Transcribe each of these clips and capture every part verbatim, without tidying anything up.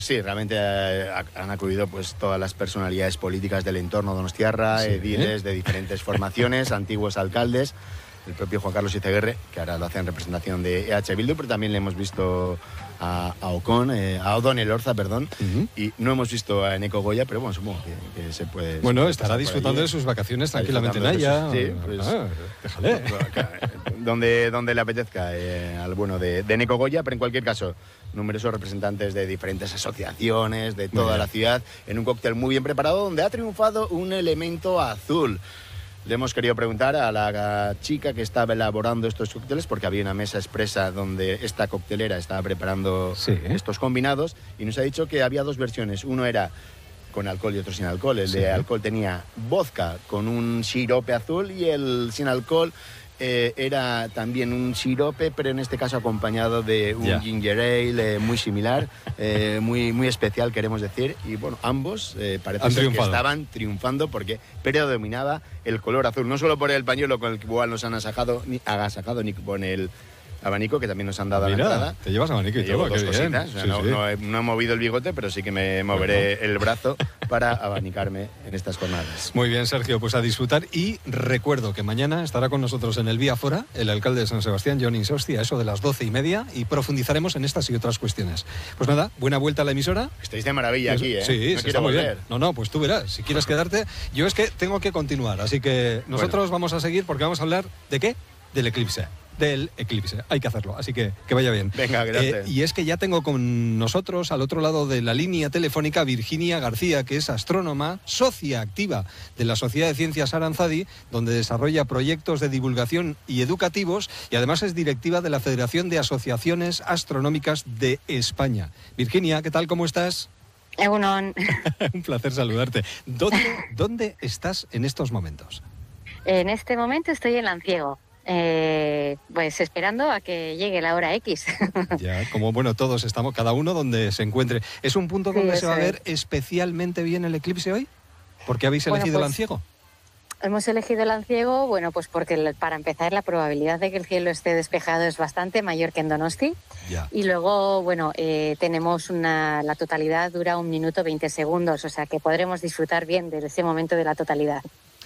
Sí, realmente eh, han acudido pues todas las personalidades políticas del entorno donostiarra, sí, ediles de diferentes formaciones, antiguos alcaldes, el propio Juan Carlos Izeguirre, que ahora lo hace en representación de E H Bildu, pero también le hemos visto a, a Ocon, eh, a Odón Elorza, perdón, uh-huh. y no hemos visto a Eneco Goya, pero bueno, supongo que, que se puede... Bueno, se puede estará disfrutando de sus vacaciones tranquilamente en Haya. Sí, pues, ah, déjale. Donde, donde le apetezca eh, al bueno de, de Eneco Goya, pero en cualquier caso, numerosos representantes de diferentes asociaciones de toda la ciudad, en un cóctel muy bien preparado, donde ha triunfado un elemento azul. Le hemos querido preguntar a la chica que estaba elaborando estos cócteles, porque había una mesa expresa donde esta coctelera estaba preparando sí, ¿eh? estos combinados, y nos ha dicho que había dos versiones. Uno era con alcohol y otro sin alcohol. El sí. de alcohol tenía vodka con un sirope azul, y el sin alcohol eh, era también un sirope, pero en este caso acompañado de un yeah. ginger ale eh, muy similar, eh, muy, muy especial, queremos decir. Y bueno, ambos eh, parece ser que estaban triunfando porque predominaba el color azul, no solo por el pañuelo con el que igual nos han asajado, ni agasajado, ni con el abanico que también nos han dado. Mira, a la entrada. Te llevas abanico y todo, dos qué cositas. bien. O sea, sí, no, sí. no, he, no he movido el bigote, pero sí que me moveré bueno. el brazo para abanicarme en estas jornadas. Muy bien, Sergio, pues a disfrutar. Y recuerdo que mañana estará con nosotros en el Vía Fora el alcalde de San Sebastián, Jon Insosti, a eso de las doce y media, y profundizaremos en estas y otras cuestiones. Pues nada, buena vuelta a la emisora. Estáis de maravilla aquí, ¿eh? Sí, no sí, quiero está muy volver. bien. No, no, pues tú verás, si quieres quedarte. Yo es que tengo que continuar, así que nosotros bueno. vamos a seguir porque vamos a hablar ¿de qué? Del eclipse. Del eclipse, hay que hacerlo, así que que vaya bien. Venga, gracias. Eh, y es que ya tengo con nosotros, al otro lado de la línea telefónica, Virginia García, que es astrónoma, socia activa de la Sociedad de Ciencias Aranzadi, donde desarrolla proyectos de divulgación y educativos, y además es directiva de la Federación de Asociaciones Astronómicas de España. Virginia, ¿qué tal? ¿Cómo estás? Egunon. Un placer saludarte. ¿Dónde, ¿Dónde estás en estos momentos? En este momento estoy en Lanciego. Eh, pues esperando a que llegue la hora X. Ya, como bueno, todos estamos, cada uno donde se encuentre. ¿Es un punto donde sí, se va a ver es. especialmente bien el eclipse hoy? ¿Por qué habéis elegido bueno, pues, Lanciego? Hemos elegido Lanciego, bueno, pues porque para empezar la probabilidad de que el cielo esté despejado es bastante mayor que en Donosti. Ya. Y luego, bueno, eh, tenemos una, la totalidad dura un minuto veinte segundos, o sea que podremos disfrutar bien de ese momento de la totalidad.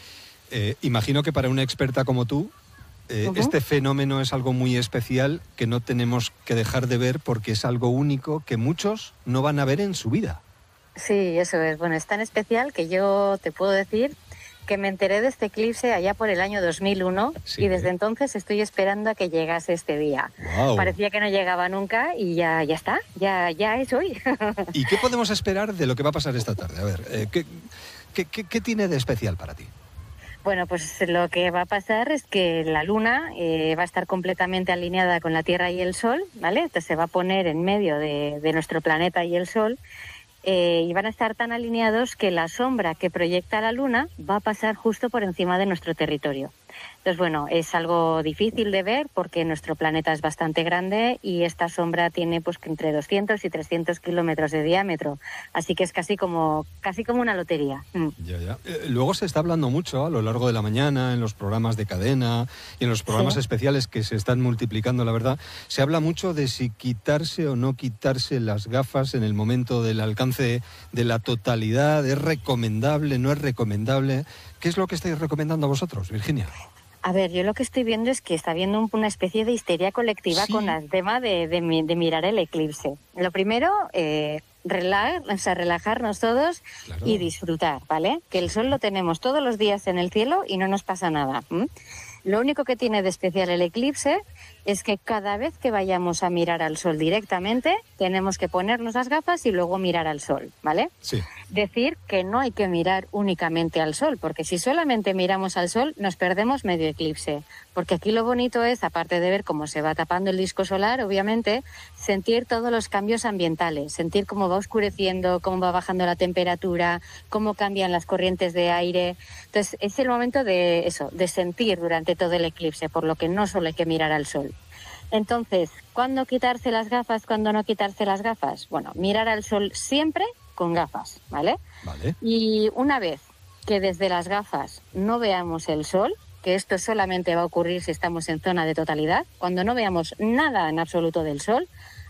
Eh, imagino que para una experta como tú, Eh, uh-huh. este fenómeno es algo muy especial que no tenemos que dejar de ver porque es algo único que muchos no van a ver en su vida. Sí, eso es. Bueno, es tan especial que yo te puedo decir que me enteré de este eclipse allá por el año dos mil uno sí. y desde entonces estoy esperando a que llegase este día. Wow. Parecía que no llegaba nunca y ya, ya está, ya, ya es hoy. ¿Y qué podemos esperar de lo que va a pasar esta tarde? A ver, eh, ¿qué, qué, qué, ¿qué tiene de especial para ti? Bueno, pues lo que va a pasar es que la Luna eh, va a estar completamente alineada con la Tierra y el Sol, ¿vale? Entonces se va a poner en medio de, de nuestro planeta y el Sol eh, y van a estar tan alineados que la sombra que proyecta la Luna va a pasar justo por encima de nuestro territorio. Entonces, bueno, es algo difícil de ver porque nuestro planeta es bastante grande y esta sombra tiene pues entre doscientos y trescientos kilómetros de diámetro. Así que es casi como casi como una lotería. Mm. Ya, ya. Eh, luego se está hablando mucho a lo largo de la mañana, en los programas de cadena y en los programas sí. especiales que se están multiplicando, la verdad. Se habla mucho de si quitarse o no quitarse las gafas en el momento del alcance de la totalidad. ¿Es recomendable, no es recomendable? ¿Qué es lo que estáis recomendando vosotros, Virginia? A ver, yo lo que estoy viendo es que está habiendo una especie de histeria colectiva sí. con el tema de, de, de mirar el eclipse. Lo primero, eh, relajar, o sea, relajarnos todos claro. y disfrutar, ¿vale? Que el sol lo tenemos todos los días en el cielo y no nos pasa nada. ¿Mm? Lo único que tiene de especial el eclipse es que cada vez que vayamos a mirar al sol directamente, tenemos que ponernos las gafas y luego mirar al sol, ¿vale? Sí. Decir que no hay que mirar únicamente al sol, porque si solamente miramos al sol, nos perdemos medio eclipse. Porque aquí lo bonito es, aparte de ver cómo se va tapando el disco solar, obviamente, sentir todos los cambios ambientales, sentir cómo va oscureciendo, cómo va bajando la temperatura, cómo cambian las corrientes de aire. Entonces, es el momento de eso, de sentir durante todo el eclipse, por lo que no solo hay que mirar al sol. Entonces, ¿cuándo quitarse las gafas, cuándo no quitarse las gafas? Bueno, mirar al sol siempre con gafas, ¿vale? Vale. Y una vez que desde las gafas no veamos el sol, que esto solamente va a ocurrir si estamos en zona de totalidad, cuando no veamos nada en absoluto del sol,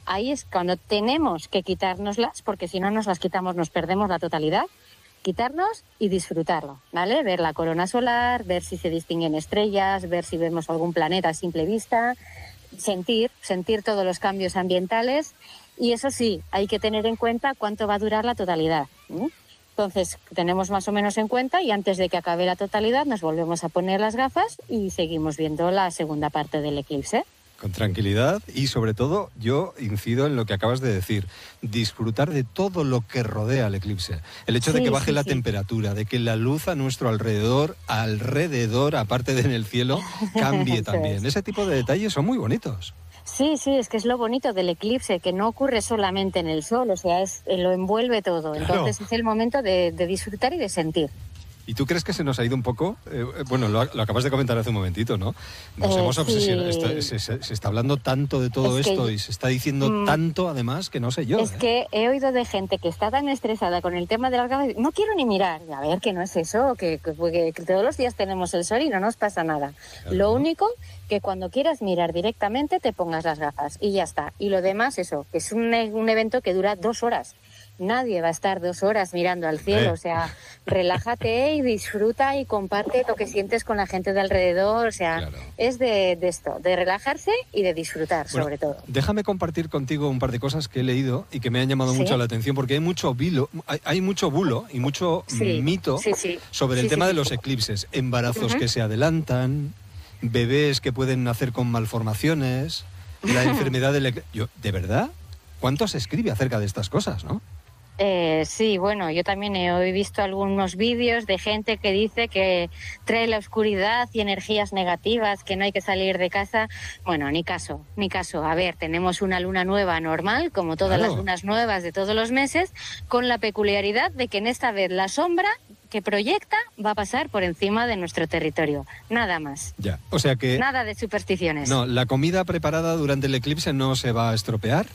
ahí es cuando tenemos que quitárnoslas, porque si no nos las quitamos nos perdemos la totalidad. Quitarnos y disfrutarlo, ¿vale? Ver la corona solar, ver si se distinguen estrellas, ver si vemos algún planeta a simple vista, sentir, sentir todos los cambios ambientales, y eso sí, hay que tener en cuenta cuánto va a durar la totalidad, ¿eh? Entonces, tenemos más o menos en cuenta y antes de que acabe la totalidad nos volvemos a poner las gafas y seguimos viendo la segunda parte del eclipse. Con tranquilidad y, sobre todo, yo incido en lo que acabas de decir, disfrutar de todo lo que rodea el eclipse. El hecho sí, de que baje sí, la sí. temperatura, de que la luz a nuestro alrededor, alrededor, aparte de en el cielo, cambie también. Es. Ese tipo de detalles son muy bonitos. Sí, sí, es que es lo bonito del eclipse, que no ocurre solamente en el sol, o sea, es, lo envuelve todo. Claro. Entonces es el momento de, de disfrutar y de sentir. ¿Y tú crees que se nos ha ido un poco? Eh, bueno, lo, lo acabas de comentar hace un momentito, ¿no? Nos eh, hemos obsesionado. Sí. Está, se, se, se está hablando tanto de todo es esto que, y se está diciendo mmm, tanto, además, que no sé yo. Es ¿eh? que he oído de gente que está tan estresada con el tema de las gafas, no quiero ni mirar. A ver, que no es eso, que, que, que, que todos los días tenemos el sol y no nos pasa nada. Claro. Lo único que cuando quieras mirar directamente te pongas las gafas y ya está. Y lo demás, eso, que es un, un evento que dura dos horas. Nadie va a estar dos horas mirando al cielo, o sea, relájate y disfruta y comparte lo que sientes con la gente de alrededor, o sea, claro. es de, de esto, de relajarse y de disfrutar, bueno, sobre todo. Déjame compartir contigo un par de cosas que he leído y que me han llamado ¿Sí? mucho la atención, porque hay mucho bulo, hay, hay mucho bulo y mucho sí. mito sí, sí. sobre el sí, tema sí, de los eclipses, embarazos uh-huh. que se adelantan, bebés que pueden nacer con malformaciones, la enfermedad del eclipse. Yo, ¿de verdad? ¿Cuánto se escribe acerca de estas cosas, no? Eh, sí, bueno, yo también he visto algunos vídeos de gente que dice que trae la oscuridad y energías negativas, que no hay que salir de casa. Bueno, ni caso, ni caso. A ver, tenemos una luna nueva normal, como todas claro. las lunas nuevas de todos los meses, con la peculiaridad de que en esta vez la sombra que proyecta va a pasar por encima de nuestro territorio, nada más. Ya, o sea que... Nada de supersticiones. No, ¿la comida preparada durante el eclipse no se va a estropear?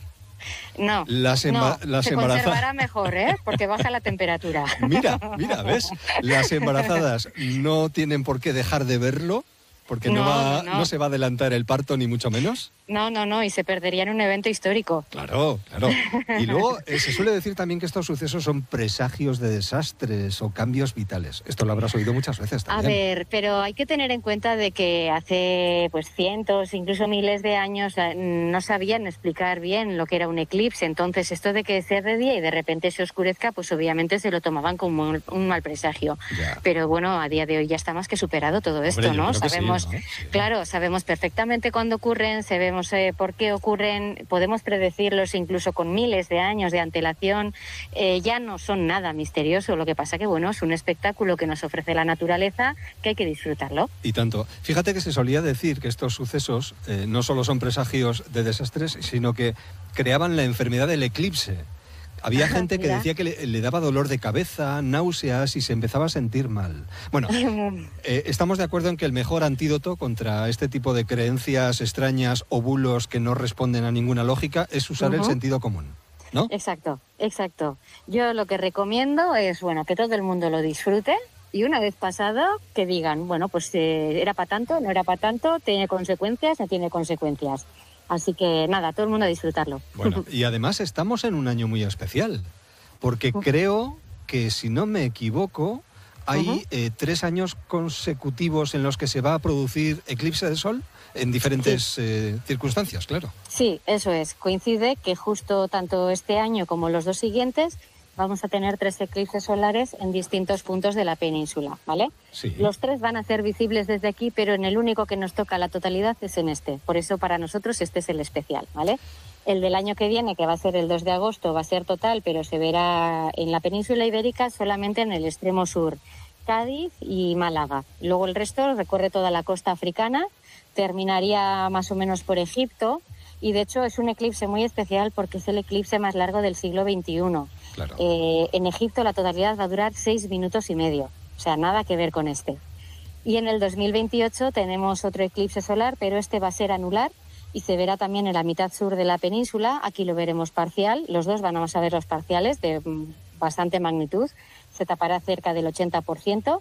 No, las emba- no las se embarazadas... conservará mejor, ¿eh? Porque baja la temperatura. Mira, mira, ¿ves? Las embarazadas no tienen por qué dejar de verlo, porque no, no, va, no. no se va a adelantar el parto, ni mucho menos. No, no, no, y se perdería en un evento histórico. Claro, claro. Y luego eh, se suele decir también que estos sucesos son presagios de desastres o cambios vitales. Esto lo habrás oído muchas veces también. A ver, pero hay que tener en cuenta de que hace pues cientos, incluso miles de años no sabían explicar bien lo que era un eclipse. Entonces esto de que sea de día y de repente se oscurezca, pues obviamente se lo tomaban como un, un mal presagio. Ya. Pero bueno, a día de hoy ya está más que superado todo esto, Hombre, ¿no? Sabemos, sí, ¿no? Sí. Claro, sabemos perfectamente cuándo ocurren, sabemos Eh, por qué ocurren, podemos predecirlos incluso con miles de años de antelación, eh, ya no son nada misterioso, lo que pasa que bueno, es un espectáculo que nos ofrece la naturaleza que hay que disfrutarlo. Y tanto. Fíjate que se solía decir que estos sucesos eh, no solo son presagios de desastres, sino que creaban la enfermedad del eclipse. Había gente que decía que le, le daba dolor de cabeza, náuseas y se empezaba a sentir mal. Bueno, eh, estamos de acuerdo en que el mejor antídoto contra este tipo de creencias extrañas o bulos que no responden a ninguna lógica es usar uh-huh. el sentido común, ¿no? Exacto, exacto. Yo lo que recomiendo es, bueno, que todo el mundo lo disfrute y una vez pasado que digan, bueno, pues eh, era para tanto, no era para tanto, tiene consecuencias, no tiene consecuencias. Así que nada, todo el mundo a disfrutarlo. Bueno, y además estamos en un año muy especial, porque creo que, si no me equivoco, hay uh-huh. eh, tres años consecutivos en los que se va a producir eclipse de sol en diferentes sí. eh, circunstancias, claro. Sí, eso es. Coincide que justo tanto este año como los dos siguientes vamos a tener tres eclipses solares en distintos puntos de la península, ¿vale? Sí. Los tres van a ser visibles desde aquí, pero en el único que nos toca la totalidad es en este. Por eso para nosotros este es el especial, ¿vale? El del año que viene, que va a ser el dos de agosto, va a ser total, pero se verá en la península ibérica solamente en el extremo sur, Cádiz y Málaga. Luego el resto recorre toda la costa africana, terminaría más o menos por Egipto, y de hecho es un eclipse muy especial porque es el eclipse más largo del siglo veintiuno. Claro. Eh, en Egipto la totalidad va a durar seis minutos y medio, o sea, nada que ver con este. Y en el dos mil veintiocho tenemos otro eclipse solar, pero este va a ser anular y se verá también en la mitad sur de la península. Aquí lo veremos parcial, los dos vamos a ver los parciales de bastante magnitud, se tapará cerca del ochenta por ciento.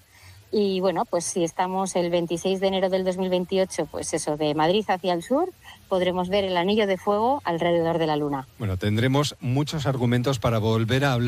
Y bueno, pues si estamos el veintiséis de enero del dos mil veintiocho, pues eso, de Madrid hacia el sur, podremos ver el anillo de fuego alrededor de la Luna. Bueno, tendremos muchos argumentos para volver a hablar